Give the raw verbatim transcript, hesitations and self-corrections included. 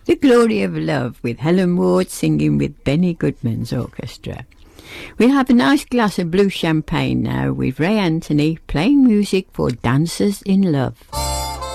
The Glory of Love with Helen Ward singing with Benny Goodman's orchestra. We'll have a nice glass of blue champagne now with Ray Anthony playing music for dancers in love.